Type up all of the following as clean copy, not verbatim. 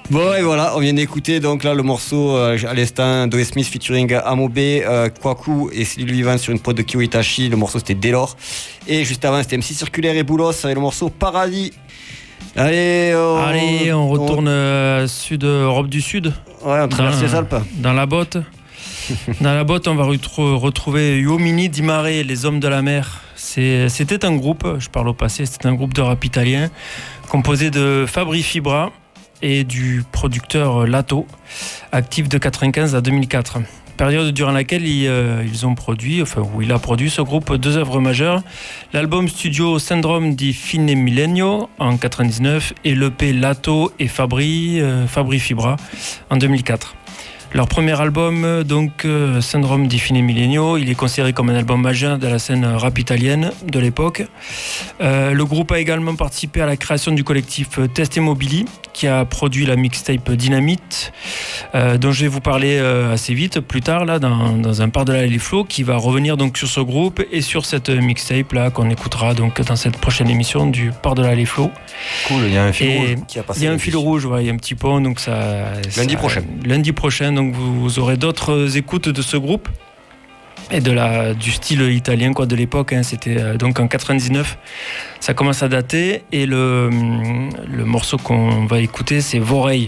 Bon, et voilà, on vient d'écouter donc là le morceau à l'instant Doe Smith featuring Amobe, Kwaku et Cellule Vivant sur une prod de Kyo Itachi. Le morceau c'était Delor. Et juste avant c'était MC Circulaire et Boulos avec le morceau Paradis. Allez, on retourne sud, Europe du Sud. Ouais, on traverse les Alpes. Dans la botte. Dans la botte, on va retrouver Uomini di Mare, les hommes de la mer. C'était un groupe, je parle au passé, c'était un groupe de rap italien composé de Fabri Fibra et du producteur Lato, actif de 1995 à 2004. Période durant laquelle il a produit ce groupe 2 œuvres majeures, l'album studio Syndrome di Fine Millennio en 1999 et l'EP Lato et Fabri Fibra en 2004. Leur premier album, donc Syndrome di Fine Millennio, il est considéré comme un album majeur de la scène rap italienne de l'époque. Le groupe a également participé à la création du collectif Test Mobili, qui a produit la mixtape Dynamite, dont je vais vous parler assez vite plus tard là dans un par-delà les flots, qui va revenir donc sur ce groupe et sur cette mixtape là qu'on écoutera donc dans cette prochaine émission du par-delà les flots. Cool, il y a un fil rouge qui a passé. Il y a un fil rouge, ouais, il y a un petit pont, donc lundi prochain, donc vous aurez d'autres écoutes de ce groupe et du style italien quoi de l'époque. C'était donc en 99, ça commence à dater, et le morceau qu'on va écouter c'est Vorrei.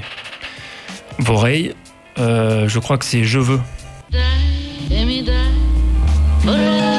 Je crois que c'est Je veux.